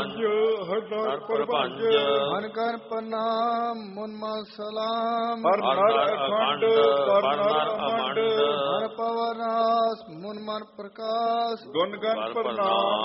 ਪੰਜ ਹਰ ਪ੍ਰਪੰਚ ਮਨ ਕਰ ਪ੍ਰਣਾਮ ਮੁਨ ਮਨ ਸਲਾਮ ਹਰ ਨਰ ਅਖੰਡ ਪਰ ਨਰ ਅਮੰਡ ਹਰ ਪਵਨਾਸ ਮੁਨ ਮਨ ਪ੍ਰਕਾਸ਼ ਗੁਣ ਗਨ ਪ੍ਰਣਾਮ